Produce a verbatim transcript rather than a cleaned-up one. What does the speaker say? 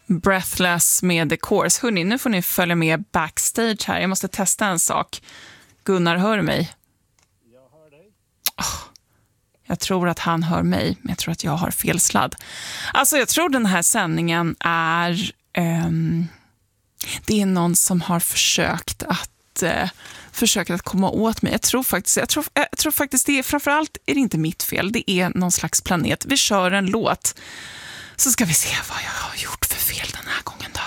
Breathless med The Course. Hörrni, nu får ni följa med backstage här. Jag måste testa en sak. Gunnar, hör mig? Jag hör dig. Oh, jag tror att han hör mig, men jag tror att jag har fel sladd. Alltså, jag tror den här sändningen är... Um, det är någon som har försökt att... Uh, försökt att komma åt mig. Jag tror faktiskt, jag tror, jag tror faktiskt det är, framförallt är det inte mitt fel. Det är någon slags planet. Vi kör en låt. Så ska vi se vad jag har gjort för fel den här gången då.